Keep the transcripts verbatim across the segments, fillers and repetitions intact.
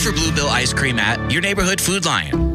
for Bluebell ice cream at your neighborhood Food Lion.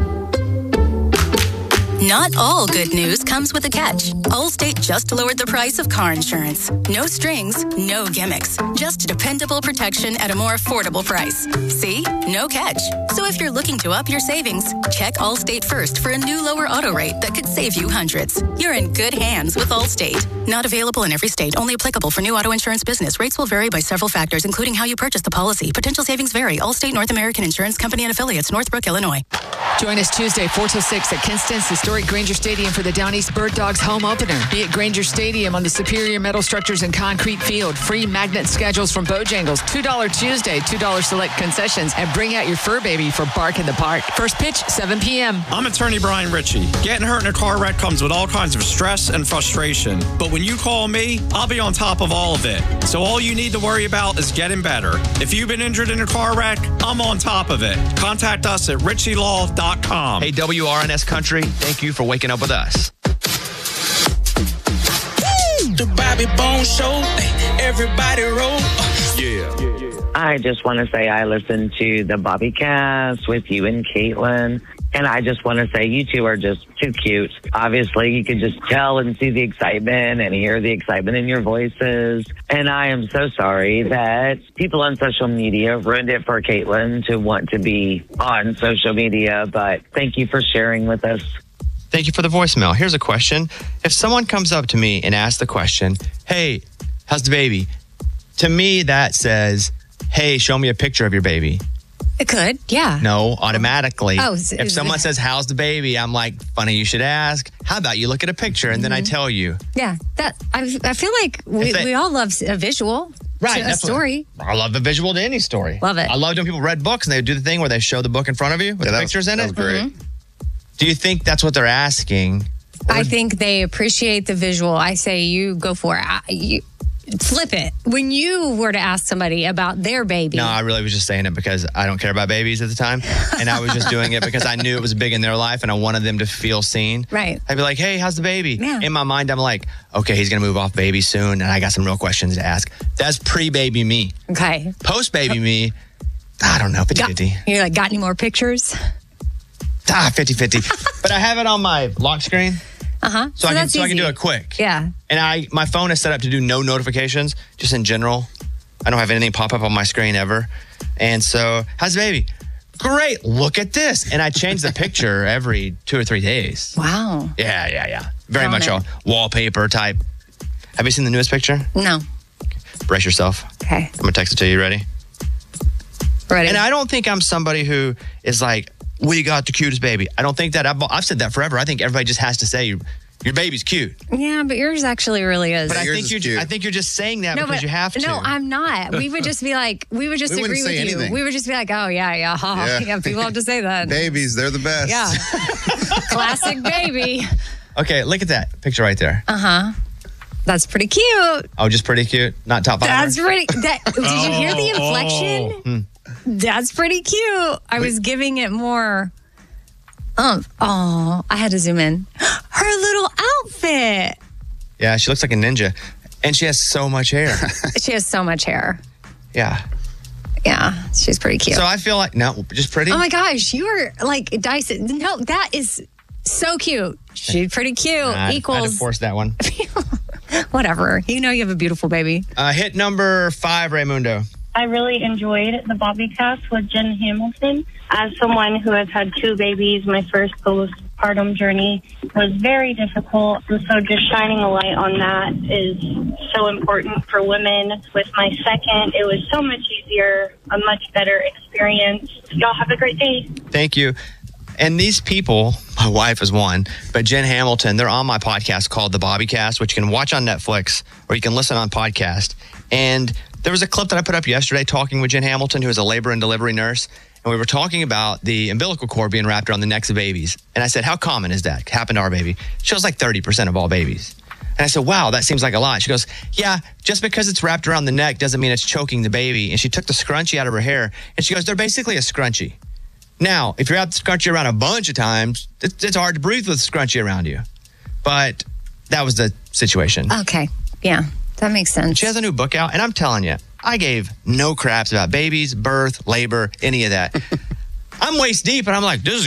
Not all good news comes with a catch. Allstate just lowered the price of car insurance. No strings, no gimmicks. Just dependable protection at a more affordable price. See? No catch. So if you're looking to up your savings, check Allstate first for a new lower auto rate that could save you hundreds. You're in good hands with Allstate. Not available in every state. Only applicable for new auto insurance business. Rates will vary by several factors, including how you purchase the policy. Potential savings vary. Allstate North American Insurance Company and Affiliates, Northbrook, Illinois. Join us Tuesday, four till six at Kinston's historic Granger Stadium for the Down East Bird Dogs home opener. Be at Granger Stadium on the superior metal structures and concrete field. Free magnet schedules from Bojangles. two dollars Tuesday, two dollars select concessions. And bring out your fur baby for Bark in the Park. First pitch, seven p.m. I'm attorney Brian Ritchie. Getting hurt in a car wreck comes with all kinds of stress and frustration. But when you call me, I'll be on top of all of it. So all you need to worry about is getting better. If you've been injured in a car wreck, I'm on top of it. Contact us at ritchie law dot com. Hey, W R N S Country, thank you for waking up with us. The Bobby Bones Show, everybody roll. Yeah. I just want to say I listened to the Bobby Cast with you and Caitlin. And I just want to say you two are just too cute. Obviously, you can just tell and see the excitement and hear the excitement in your voices. And I am so sorry that people on social media ruined it for Caitlin to want to be on social media. But thank you for sharing with us. Thank you for the voicemail. Here's a question. If someone comes up to me and asks the question, hey, how's the baby? To me, that says, hey, show me a picture of your baby. It could, yeah. No, automatically. Oh, if someone says, how's the baby? I'm like, funny you should ask. How about you look at a picture and then I tell you? Yeah, that I, I feel like we, they- we all love a visual. Right. To a story. I love the visual to any story. Love it. I love when people read books and they do the thing where they show the book in front of you with Yeah, the that was- pictures in that it. was great. Mm-hmm. Do you think that's what they're asking? I think they appreciate the visual. I say you go for it. I, you, flip it. When you were to ask somebody about their baby. No, I really was just saying it because I don't care about babies at the time. And I was just doing it because I knew it was big in their life and I wanted them to feel seen. Right. I'd be like, hey, how's the baby? Yeah. In my mind, I'm like, okay, he's going to move off baby soon. And I got some real questions to ask. That's pre-baby me. Okay. Post-baby me, I don't know, fifty-fifty. You're like, got any more pictures? Ah, fifty-fifty. But I have it on my lock screen. Uh-huh. So, I, can, so I can do it quick. Yeah. And I my phone is set up to do no notifications, just in general. I don't have anything pop up on my screen ever. And so, how's the baby? Great. Look at this. And I change the picture every two or three days. Wow. Yeah, yeah, yeah. Very Found much it. a wallpaper type. Have you seen the newest picture? No. Brace yourself. Okay. I'm going to text it to you. Ready? Ready. And I don't think I'm somebody who is like, we got the cutest baby. I don't think that. I've, I've said that forever. I think everybody just has to say, your baby's cute. Yeah, but yours actually really is. But I think, you're, I think you're just saying that no, because but, you have to. No, I'm not. We would just be like, we would just We agree wouldn't with say you. anything. We would just be like, oh, yeah, yeah. ha, ha. Yeah. Yeah, people have to say that. Babies, they're the best. Yeah. Classic baby. Okay, look at that picture right there. Uh-huh. That's pretty cute. Oh, just pretty cute. Not top five. That's pretty. That, did you hear the inflection? Hmm. That's pretty cute. I was giving it more. Um. Oh, I had to zoom in. Her little outfit. Yeah, she looks like a ninja. And she has so much hair. She has so much hair. Yeah. Yeah, she's pretty cute. So I feel like, no, just pretty. Oh my gosh, you are like Dyson. No, that is so cute. She's pretty cute. Nah, I had to Equals force that one. whatever. You know you have a beautiful baby. Uh, hit number five, Raymundo. I really enjoyed the Bobby Cast with Jen Hamilton. As someone who has had two babies, my first postpartum journey was very difficult. And so just shining a light on that is so important for women. With my second, it was so much easier, a much better experience. Y'all have a great day. Thank you. And these people, my wife is one, but Jen Hamilton, they're on my podcast called The Bobby Cast, which you can watch on Netflix or you can listen on podcast. And there was a clip that I put up yesterday talking with Jen Hamilton, who is a labor and delivery nurse. And we were talking about the umbilical cord being wrapped around the necks of babies. And I said, how common is that? Happened to our baby. She was like thirty percent of all babies. And I said, wow, that seems like a lot. She goes, yeah, just because it's wrapped around the neck doesn't mean it's choking the baby. And she took the scrunchie out of her hair. And she goes, they're basically a scrunchie. Now, if you wrap the scrunchie around a bunch of times, it's, it's hard to breathe with a scrunchie around you. But that was the situation. Okay. Yeah, that makes sense. She has a new book out, and I'm telling you, I gave no craps about babies, birth, labor, any of that. I'm waist deep, and I'm like, this is